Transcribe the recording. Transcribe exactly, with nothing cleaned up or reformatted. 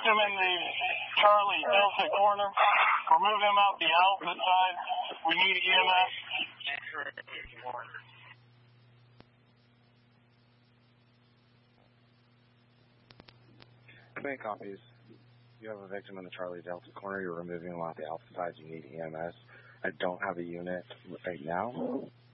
victim in the Charlie Delta corner. We're moving him out the Alpha side. We need E M S. Main copies. You have a victim in the Charlie Delta corner. You're removing him off the Alpha side. You need E M S. I don't have a unit right now.